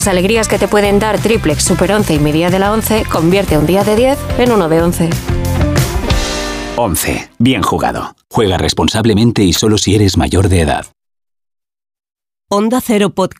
Las alegrías que te pueden dar Triplex, Super 11 y mi día de la 11 convierte un día de 10 en uno de 11. 11. Bien jugado. Juega responsablemente y solo si eres mayor de edad. Onda Cero Podcast.